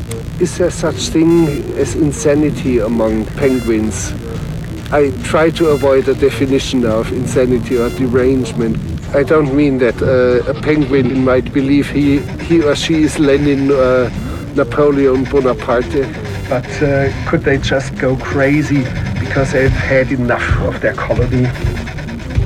Is there such thing as insanity among penguins? I try to avoid a definition of insanity or derangement. I don't mean that a penguin might believe he or she is Lenin or Napoleon Bonaparte. But could they just go crazy because they've had enough of their colony?